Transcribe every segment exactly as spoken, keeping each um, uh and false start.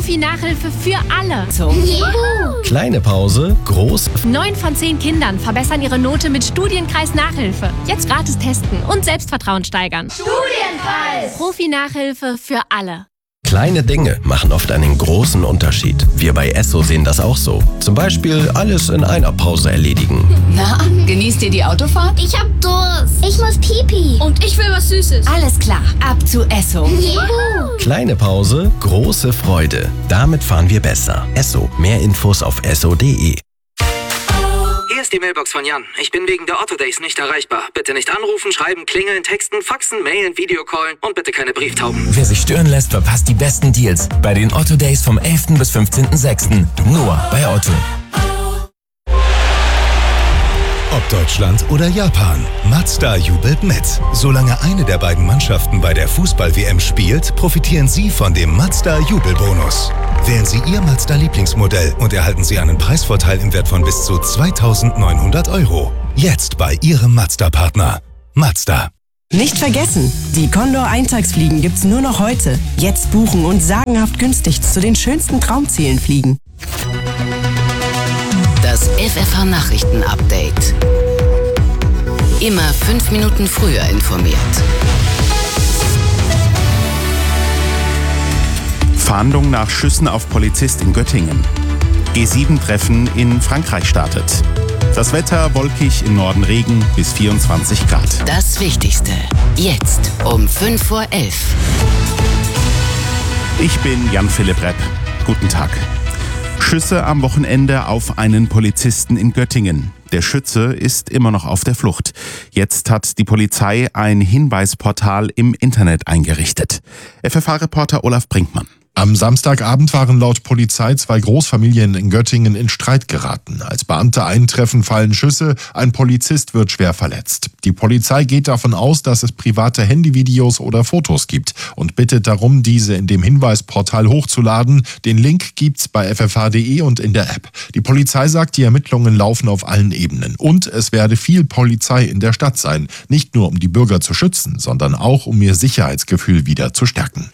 Profi-Nachhilfe für alle. Juhu. Kleine Pause, groß. Neun von zehn Kindern verbessern ihre Note mit Studienkreis Nachhilfe. Jetzt gratis testen und Selbstvertrauen steigern. Studienkreis. Profi-Nachhilfe für alle. Kleine Dinge machen oft einen großen Unterschied. Wir bei Esso sehen das auch so. Zum Beispiel alles in einer Pause erledigen. Na, genießt ihr die Autofahrt? Ich hab Durst. Ich muss pipi. Und ich will was Süßes. Alles klar, ab zu Esso. Juhu. Kleine Pause, große Freude. Damit fahren wir besser. Esso. Mehr Infos auf esso punkt de. Hier ist die Mailbox von Jan. Ich bin wegen der Otto Days nicht erreichbar. Bitte nicht anrufen, schreiben, klingeln, texten, faxen, mailen, Videocallen und bitte keine Brieftauben. Wer sich stören lässt, verpasst die besten Deals bei den Otto Days vom elften bis fünfzehnten sechsten Nur bei Otto. Ob Deutschland oder Japan, Mazda jubelt mit. Solange eine der beiden Mannschaften bei der Fußball-W M spielt, profitieren Sie von dem Mazda-Jubelbonus. Wählen Sie Ihr Mazda-Lieblingsmodell und erhalten Sie einen Preisvorteil im Wert von bis zu zweitausendneunhundert Euro. Jetzt bei Ihrem Mazda-Partner. Mazda. Nicht vergessen, die Condor Eintagsfliegen gibt's nur noch heute. Jetzt buchen und sagenhaft günstig zu den schönsten Traumzielen fliegen. Das F F H-Nachrichten-Update. Immer fünf Minuten früher informiert. Fahndung nach Schüssen auf Polizist in Göttingen. G sieben Treffen in Frankreich startet. Das Wetter wolkig, im Norden Regen bis vierundzwanzig Grad. Das Wichtigste. Jetzt um fünf vor elf. Ich bin Jan-Philipp Repp. Guten Tag. Schüsse am Wochenende auf einen Polizisten in Göttingen. Der Schütze ist immer noch auf der Flucht. Jetzt hat die Polizei ein Hinweisportal im Internet eingerichtet. F F H-Reporter Olaf Brinkmann. Am Samstagabend waren laut Polizei zwei Großfamilien in Göttingen in Streit geraten. Als Beamte eintreffen, fallen Schüsse, ein Polizist wird schwer verletzt. Die Polizei geht davon aus, dass es private Handyvideos oder Fotos gibt und bittet darum, diese in dem Hinweisportal hochzuladen. Den Link gibt's bei f f h punkt de und in der App. Die Polizei sagt, die Ermittlungen laufen auf allen Ebenen. Und es werde viel Polizei in der Stadt sein. Nicht nur um die Bürger zu schützen, sondern auch um ihr Sicherheitsgefühl wieder zu stärken.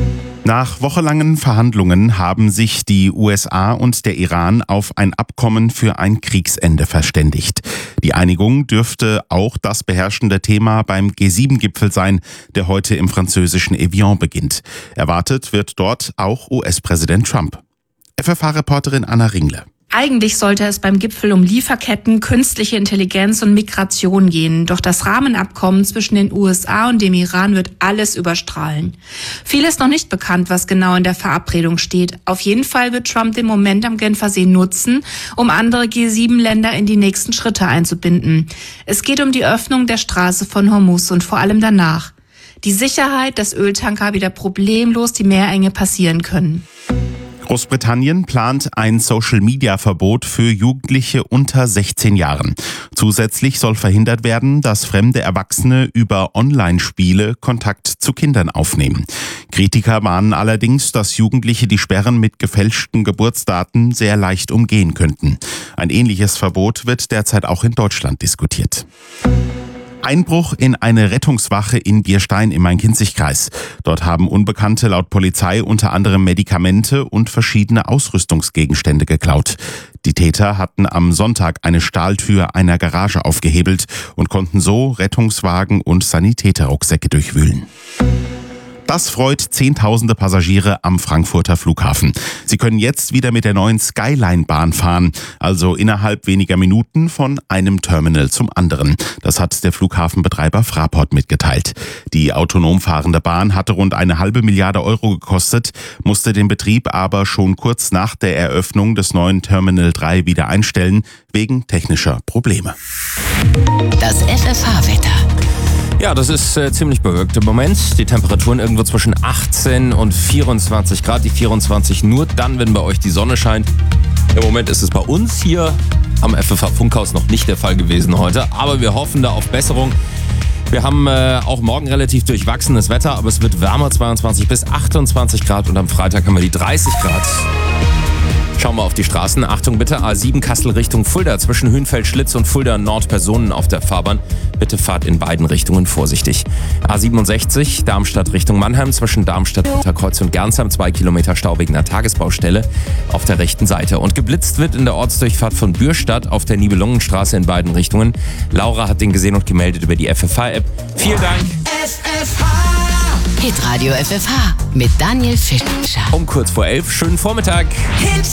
Nach wochenlangen Verhandlungen haben sich die U S A und der Iran auf ein Abkommen für ein Kriegsende verständigt. Die Einigung dürfte auch das beherrschende Thema beim G sieben Gipfel sein, der heute im französischen Evian beginnt. Erwartet wird dort auch U S-Präsident Trump. F F H-Reporterin Anna Ringle. Eigentlich sollte es beim Gipfel um Lieferketten, künstliche Intelligenz und Migration gehen. Doch das Rahmenabkommen zwischen den U S A und dem Iran wird alles überstrahlen. Viel ist noch nicht bekannt, was genau in der Verabredung steht. Auf jeden Fall wird Trump den Moment am Genfersee nutzen, um andere G sieben Länder in die nächsten Schritte einzubinden. Es geht um die Öffnung der Straße von Hormuz und vor allem danach. Die Sicherheit, dass Öltanker wieder problemlos die Meerenge passieren können. Großbritannien plant ein Social-Media-Verbot für Jugendliche unter sechzehn Jahren. Zusätzlich soll verhindert werden, dass fremde Erwachsene über Online-Spiele Kontakt zu Kindern aufnehmen. Kritiker warnen allerdings, dass Jugendliche die Sperren mit gefälschten Geburtsdaten sehr leicht umgehen könnten. Ein ähnliches Verbot wird derzeit auch in Deutschland diskutiert. Einbruch in eine Rettungswache in Bierstein im Main-Kinzig-Kreis. Dort haben Unbekannte laut Polizei unter anderem Medikamente und verschiedene Ausrüstungsgegenstände geklaut. Die Täter hatten am Sonntag eine Stahltür einer Garage aufgehebelt und konnten so Rettungswagen und Sanitäterrucksäcke durchwühlen. Das freut Zehntausende Passagiere am Frankfurter Flughafen. Sie können jetzt wieder mit der neuen Skyline-Bahn fahren, also innerhalb weniger Minuten von einem Terminal zum anderen. Das hat der Flughafenbetreiber Fraport mitgeteilt. Die autonom fahrende Bahn hatte rund eine halbe Milliarde Euro gekostet, musste den Betrieb aber schon kurz nach der Eröffnung des neuen Terminal drei wieder einstellen, wegen technischer Probleme. Das F F H-Wetter. Ja, das ist äh, ziemlich bewölkt im Moment. Die Temperaturen irgendwo zwischen achtzehn und vierundzwanzig Grad. Die vierundzwanzig nur dann, wenn bei euch die Sonne scheint. Im Moment ist es bei uns hier am F F H-Funkhaus noch nicht der Fall gewesen heute. Aber wir hoffen da auf Besserung. Wir haben äh, auch morgen relativ durchwachsenes Wetter, aber es wird wärmer, zweiundzwanzig bis achtundzwanzig Grad. Und am Freitag haben wir die dreißig Grad. Schauen wir auf die Straßen. Achtung bitte, A sieben Kassel Richtung Fulda. Zwischen Hünfeld-Schlitz und Fulda Nord Personen auf der Fahrbahn. Bitte fahrt in beiden Richtungen vorsichtig. A siebenundsechzig Darmstadt Richtung Mannheim. Zwischen Darmstadt-Unterkreuz und Gernsheim. Zwei Kilometer Stau wegen einer Tagesbaustelle auf der rechten Seite. Und geblitzt wird in der Ortsdurchfahrt von Bürstadt auf der Nibelungenstraße in beiden Richtungen. Laura hat den gesehen und gemeldet über die F F H-App. Vielen Dank. F F H. Hitradio F F H mit Daniel Fischer. Um kurz vor elf. Schönen Vormittag. Hit